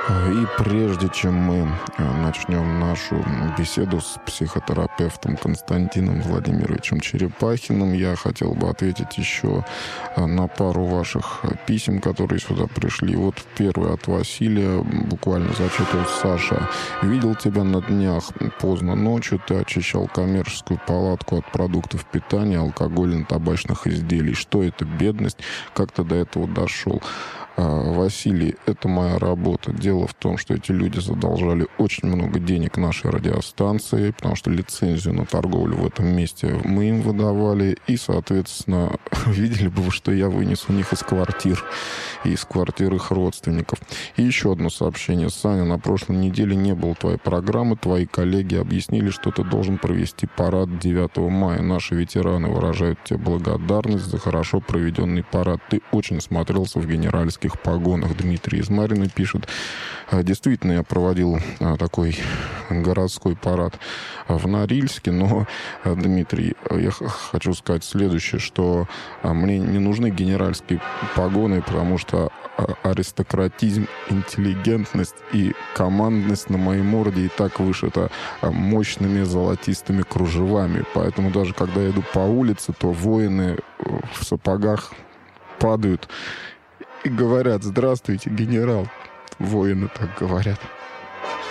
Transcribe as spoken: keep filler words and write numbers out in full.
И прежде чем мы начнем нашу беседу с психотерапевтом Константином Владимировичем Черепахиным, я хотел бы ответить еще на пару ваших писем, которые сюда пришли. Вот первый от Василия, буквально зачитывал: Саша, видел тебя на днях поздно ночью, ты очищал коммерческую палатку от продуктов питания, алкогольно-табачных изделий. Что это, бедность? Как ты до этого дошел? Василий, это моя работа. Дело в том, что эти люди задолжали очень много денег нашей радиостанции, потому что лицензию на торговлю в этом месте мы им выдавали. И, соответственно, видели бы вы, что я вынес у них из квартир, и из квартир их родственников. И еще одно сообщение. Саня, на прошлой неделе не было твоей программы. Твои коллеги объяснили, что ты должен провести парад девятого мая. Наши ветераны выражают тебе благодарность за хорошо проведенный парад. Ты очень смотрелся в генеральских погонах. Дмитрий из Марьино пишет: действительно, я проводил такой городской парад в Норильске, но, Дмитрий, я хочу сказать следующее, что мне не нужны генеральские погоны, потому что аристократизм, интеллигентность и командность на моей морде и так вышита мощными золотистыми кружевами. Поэтому даже когда я иду по улице, то воины в сапогах падают и говорят: здравствуйте, генерал. Воины так говорят.